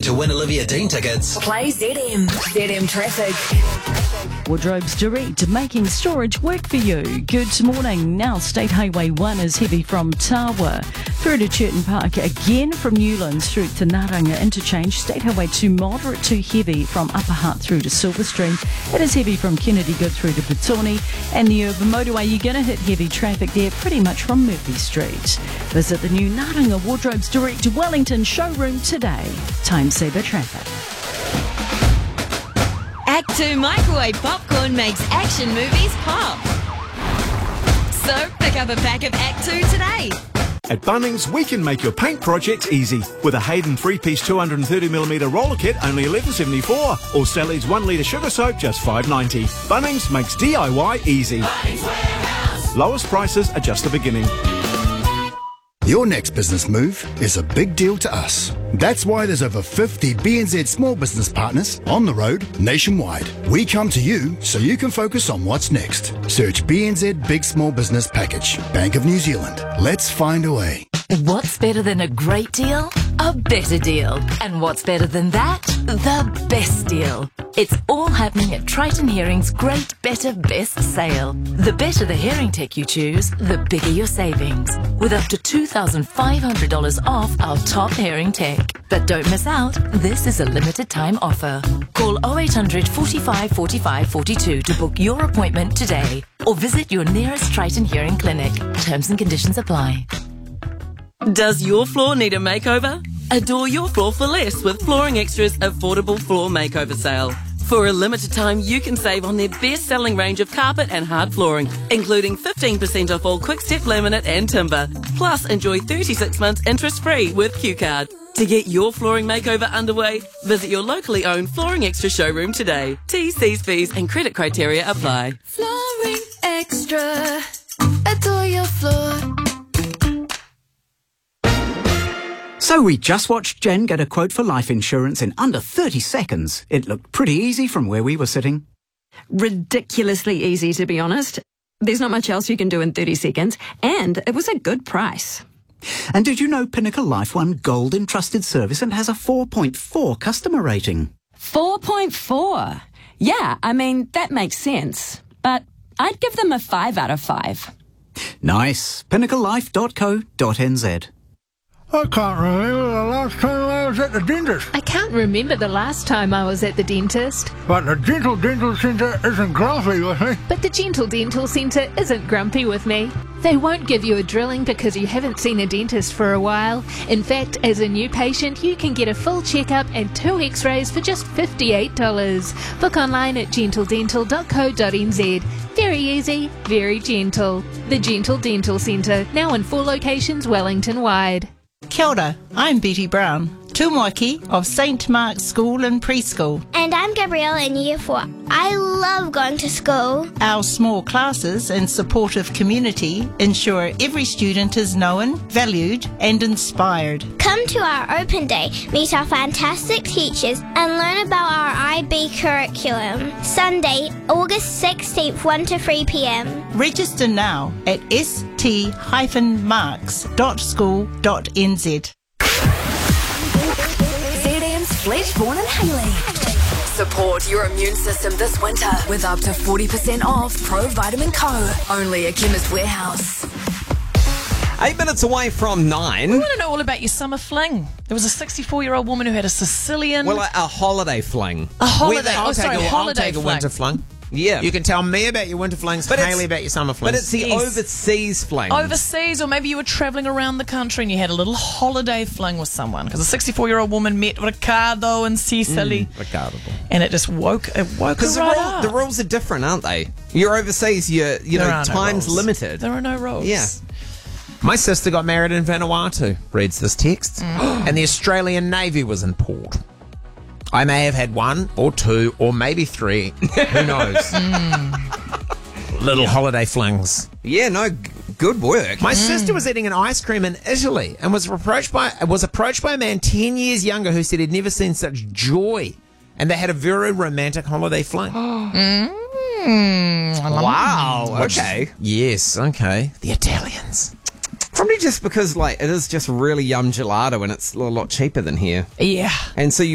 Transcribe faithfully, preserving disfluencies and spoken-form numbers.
To win Olivia Dean tickets, Play Z M. Z M Traffic. Wardrobes Direct, making storage work for you. Good morning. Now State Highway one is heavy from Tawa through to Churton Park, again from Newlands through to Naranga Interchange. State Highway two moderate to heavy from Upper Hutt through to Silverstream. It is heavy from Kennedy Good through to Petone. And the urban motorway, you're going to hit heavy traffic there pretty much from Murphy Street. Visit the new Naranga Wardrobes Direct Wellington showroom today. Time saver traffic. Act two microwave popcorn makes action movies pop. So pick up a pack of Act two today. At Bunnings, we can make your paint projects easy. With a Hayden three-piece two hundred thirty millimetre roller kit, only eleven seventy-four, or Sally's one litre sugar soap, just five ninety. Bunnings makes D I Y easy. Lowest prices are just the beginning. Your next business move is a big deal to us. That's why there's over fifty B N Z small business partners on the road nationwide. We come to you so you can focus on what's next. Search B N Z Big Small Business Package. Bank of New Zealand. Let's find a way. What's better than a great deal? A better deal. And what's better than that? The best deal. It's all happening at Triton Hearing's Great Better Best Sale. The better the hearing tech you choose, the bigger your savings. With up to two thousand five hundred dollars off our top hearing tech. But don't miss out, this is a limited time offer. Call oh eight hundred, forty-five, forty-five, forty-two to book your appointment today. Or visit your nearest Triton Hearing clinic. Terms and conditions apply. Does your floor need a makeover? Adore your floor for less with Flooring Extra's affordable floor makeover sale. For a limited time, you can save on their best-selling range of carpet and hard flooring, including fifteen percent off all quick-step laminate and timber. Plus, enjoy thirty-six months interest-free with Q Card. To get your flooring makeover underway, visit your locally owned Flooring Extra showroom today. T's, C's, fees and credit criteria apply. Flooring Extra. Adore your floor. So we just watched Jen get a quote for life insurance in under thirty seconds. It looked pretty easy from where we were sitting. Ridiculously easy, to be honest. There's not much else you can do in thirty seconds, and it was a good price. And did you know Pinnacle Life won Gold in Trusted Service and has a four point four customer rating? four point four? Yeah, I mean, that makes sense. But I'd give them a five out of five. Nice. pinnacle life dot co dot n z. I can't remember the last time I was at the dentist. I can't remember the last time I was at the dentist. But the Gentle Dental Centre isn't grumpy with me. But the Gentle Dental Centre isn't grumpy with me. They won't give you a drilling because you haven't seen a dentist for a while. In fact, as a new patient, you can get a full checkup and two x-rays for just fifty-eight dollars. Book online at gentle dental dot co dot n z. Very easy, very gentle. The Gentle Dental Centre, now in four locations Wellington-wide. Kia ora, I'm Betty Brown, tūmoaki of Saint Mark's School and Preschool. And I'm Gabrielle in Year four. I love going to school. Our small classes and supportive community ensure every student is known, valued and inspired. Come to our open day, meet our fantastic teachers and learn about our I B curriculum. Sunday, August sixteenth, one to three p m. Register now at s t dash marks dot school dot n z. Z M's Fleshborn and Hayley. Support your immune system this winter with up to forty percent off Pro Vitamin Co. Only at Chemist Warehouse. Eight minutes away from nine. We want to know all about your summer fling. There was a sixty-four-year-old woman who had a Sicilian... Well, a, a holiday fling. A holiday, Whether, oh I'll sorry, take a, holiday I'll take a fling. winter fling. Yeah. You can tell me about your winter flings, But Hayley it's- about your summer flings. But it's the Yes. overseas fling. Overseas, or maybe you were travelling around the country and you had a little holiday fling with someone. Because a sixty-four-year-old woman met Riccardo in Sicily. Mm, Riccardo. And it just woke, it woke her Because the, right rule- up. the rules are different, aren't they? You're overseas, you're, you There know, are no time's rules. limited. There are no rules. Yeah. My sister got married in Vanuatu, reads this text, and the Australian Navy was in port. I may have had one or two or maybe three. Who knows? Little holiday flings. Yeah, no, g- good work. My sister was eating an ice cream in Italy and was approached by was approached by a man ten years younger who said he'd never seen such joy, and they had a very romantic holiday fling. Mm, Wow, Which- okay. Yes, okay. The Italians. Probably just because, like, it is just really yum gelato and it's a lot cheaper than here. Yeah. And so you